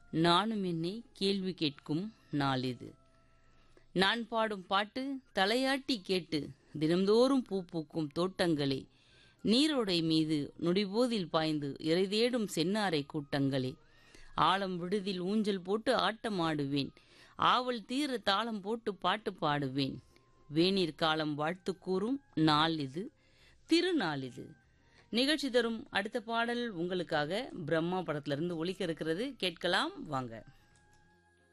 நானும் என்னை கேள்வி கேட்கும் நாள் இது. நான் பாடும் பாட்டு தலையாட்டி கேட்டு தினம்தோறும் பூ பூக்கும் தோட்டங்களே, நீரோடை மீது நொடிபோதில் பாய்ந்து இறை தேடும் செந்நாரை கூட்டங்களே, ஆழம் விடுதில் ஊஞ்சல் போட்டு ஆட்டம் ஆடுவேன், ஆவல் தீர தாளம் போட்டு பாட்டு பாடுவேன். வேநீர் காலம் வாழ்த்து கூறும் நாள் இது, திருநாள் இது. நிகழ்ச்சி தரும் அடுத்த பாடல் உங்களுக்காக பிரம்மா படத்திலிருந்து ஒலிக்க இருக்கிறது. கேட்கலாம் வாங்க.